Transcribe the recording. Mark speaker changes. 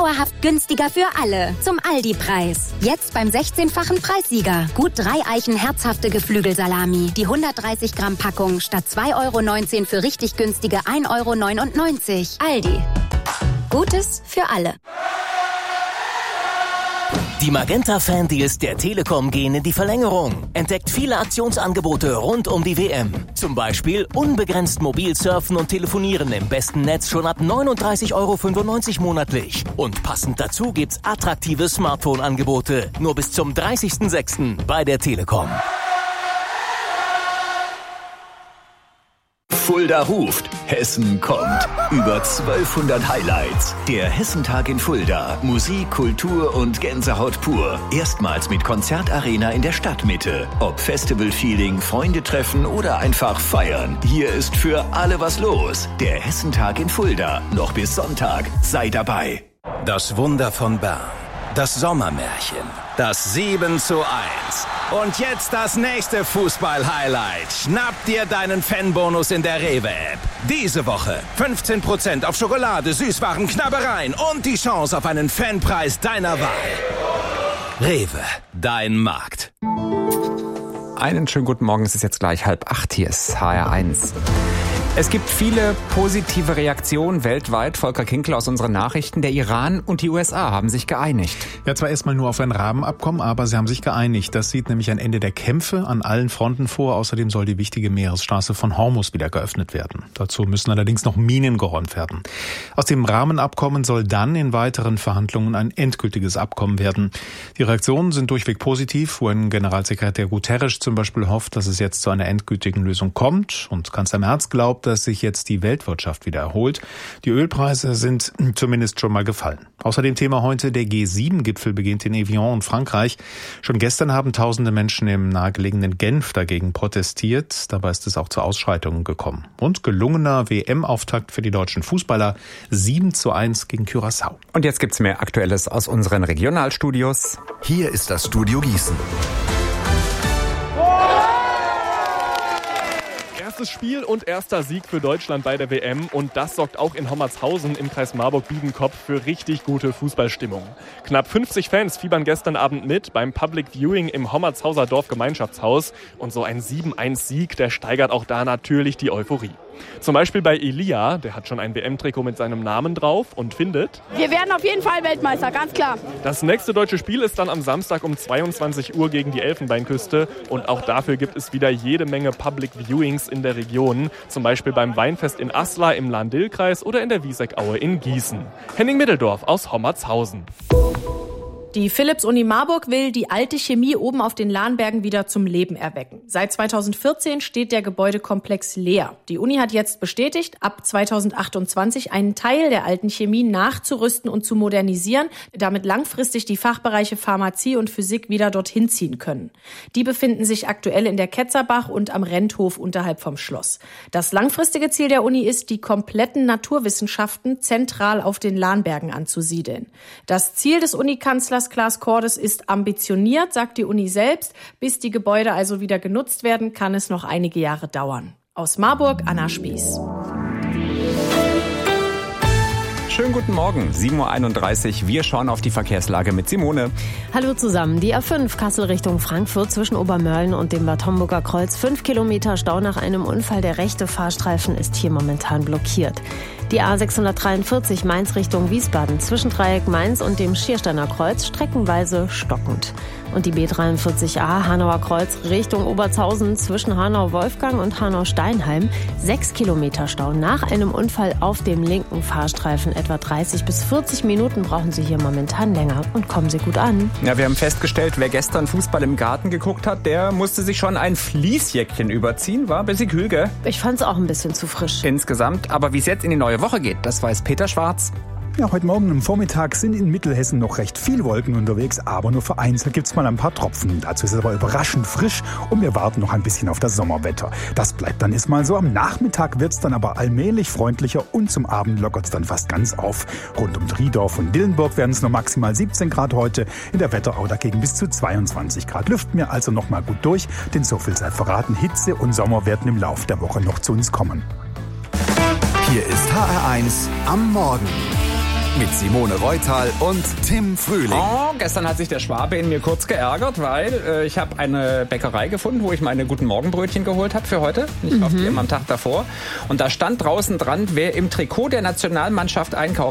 Speaker 1: dauerhaft günstiger für alle. Zum Aldi-Preis. Jetzt beim 16-fachen Preissieger. Gut 3 Eichen herzhafte Geflügelsalami. Die 130 Gramm Packung statt 2,19 € für richtig günstige 1,99 €. Aldi. Gutes für alle.
Speaker 2: Die Magenta-Fan-Deals der Telekom gehen in die Verlängerung. Entdeckt viele Aktionsangebote rund um die WM. Zum Beispiel unbegrenzt mobil surfen und telefonieren im besten Netz schon ab 39,95 € monatlich. Und passend dazu gibt's attraktive Smartphone-Angebote. Nur bis zum 30.06. bei der Telekom.
Speaker 3: Fulda ruft, Hessen kommt. Über 1200 Highlights. Der Hessentag in Fulda. Musik, Kultur und Gänsehaut pur. Erstmals mit Konzertarena in der Stadtmitte. Ob Festival-Feeling, Freunde treffen oder einfach feiern. Hier ist für alle was los. Der Hessentag in Fulda. Noch bis Sonntag. Sei dabei.
Speaker 4: Das Wunder von Bern. Das Sommermärchen. Das 7:1. Und jetzt das nächste Fußball-Highlight. Schnapp dir deinen Fanbonus in der Rewe-App. Diese Woche 15% auf Schokolade, Süßwaren, Knabbereien und die Chance auf einen Fanpreis deiner Wahl. Rewe, dein Markt.
Speaker 5: Einen schönen guten Morgen, es ist jetzt gleich 7:30, hier ist HR1. Es gibt viele positive Reaktionen weltweit. Volker Kinkel aus unseren Nachrichten. Der Iran und die USA haben sich geeinigt.
Speaker 6: Ja, zwar erstmal nur auf ein Rahmenabkommen, aber sie haben sich geeinigt. Das sieht nämlich ein Ende der Kämpfe an allen Fronten vor. Außerdem soll die wichtige Meeresstraße von Hormuz wieder geöffnet werden. Dazu müssen allerdings noch Minen geräumt werden. Aus dem Rahmenabkommen soll dann in weiteren Verhandlungen ein endgültiges Abkommen werden. Die Reaktionen sind durchweg positiv. UN-Generalsekretär Guterres zum Beispiel hofft, dass es jetzt zu einer endgültigen Lösung kommt. Und Kanzler Merz glaubt, dass sich jetzt die Weltwirtschaft wieder erholt. Die Ölpreise sind zumindest schon mal gefallen. Außerdem Thema heute, der G7-Gipfel beginnt in Evian in Frankreich. Schon gestern haben tausende Menschen im nahegelegenen Genf dagegen protestiert. Dabei ist es auch zu Ausschreitungen gekommen. Und gelungener WM-Auftakt für die deutschen Fußballer. 7:1 gegen Curaçao.
Speaker 5: Und jetzt gibt's mehr Aktuelles aus unseren Regionalstudios.
Speaker 7: Hier ist das Studio Gießen.
Speaker 8: Erstes Spiel und erster Sieg für Deutschland bei der WM und das sorgt auch in Hommertshausen im Kreis Marburg-Biedenkopf für richtig gute Fußballstimmung. Knapp 50 Fans fiebern gestern Abend mit beim Public Viewing im Hommertshauser Dorfgemeinschaftshaus und so ein 7:1-Sieg, der steigert auch da natürlich die Euphorie. Zum Beispiel bei Elia, der hat schon ein WM-Trikot mit seinem Namen drauf und findet:
Speaker 9: Wir werden auf jeden Fall Weltmeister, ganz klar.
Speaker 8: Das nächste deutsche Spiel ist dann am Samstag um 22 Uhr gegen die Elfenbeinküste und auch dafür gibt es wieder jede Menge Public Viewings in der Region, zum Beispiel beim Weinfest in Aslar im Lahn-Dill-Kreis oder in der Wieseck-Aue in Gießen. Henning Middeldorf aus Hommertshausen.
Speaker 10: Die Philipps-Uni Marburg will die alte Chemie oben auf den Lahnbergen wieder zum Leben erwecken. Seit 2014 steht der Gebäudekomplex leer. Die Uni hat jetzt bestätigt, ab 2028 einen Teil der alten Chemie nachzurüsten und zu modernisieren, damit langfristig die Fachbereiche Pharmazie und Physik wieder dorthin ziehen können. Die befinden sich aktuell in der Ketzerbach und am Renthof unterhalb vom Schloss. Das langfristige Ziel der Uni ist, die kompletten Naturwissenschaften zentral auf den Lahnbergen anzusiedeln. Das Ziel des Unikanzlers Klaas Cordes ist ambitioniert, sagt die Uni selbst. Bis die Gebäude also wieder genutzt werden, kann es noch einige Jahre dauern. Aus Marburg, Anna Spieß.
Speaker 5: Schönen guten Morgen, 7:31 Uhr. Wir schauen auf die Verkehrslage mit Simone.
Speaker 11: Hallo zusammen. Die A5 Kassel Richtung Frankfurt zwischen Obermörlen und dem Bad Homburger Kreuz. 5 Kilometer Stau nach einem Unfall. Der rechte Fahrstreifen ist hier momentan blockiert. Die A643 Mainz Richtung Wiesbaden zwischen Dreieck Mainz und dem Schiersteiner Kreuz streckenweise stockend. Und die B43a Hanauer Kreuz Richtung Obertshausen zwischen Hanau-Wolfgang und Hanau-Steinheim. 6 Kilometer Stau nach einem Unfall auf dem linken Fahrstreifen. Etwa 30 bis 40 Minuten brauchen Sie hier momentan länger und kommen Sie gut an.
Speaker 5: Ja, wir haben festgestellt, wer gestern Fußball im Garten geguckt hat, der musste sich schon ein Fließjäckchen überziehen. War ein bisschen kühl, gell?
Speaker 11: Ich fand's auch ein bisschen zu frisch.
Speaker 5: Insgesamt, aber wie es jetzt in die neue Woche geht, das weiß Peter Schwarz.
Speaker 12: Ja, heute Morgen am Vormittag sind in Mittelhessen noch recht viele Wolken unterwegs, aber nur vereinzelt gibt's mal ein paar Tropfen. Dazu ist es aber überraschend frisch und wir warten noch ein bisschen auf das Sommerwetter. Das bleibt dann erstmal so. Am Nachmittag wird's dann aber allmählich freundlicher und zum Abend lockert's dann fast ganz auf. Rund um Driedorf und Dillenburg werden es noch maximal 17 Grad heute. In der Wetterau dagegen bis zu 22 Grad. Lüften wir also noch mal gut durch, denn so viel sei verraten, Hitze und Sommer werden im Laufe der Woche noch zu uns kommen.
Speaker 7: Hier ist HR1 am Morgen. mit Simone Reutal und Tim Frühling.
Speaker 5: Oh, gestern hat sich der Schwabe in mir kurz geärgert, weil ich habe eine Bäckerei gefunden, wo ich meine guten Morgenbrötchen geholt habe für heute. Ich kaufe die immer am Tag davor. Und da stand draußen dran, wer im Trikot der Nationalmannschaft einkauft,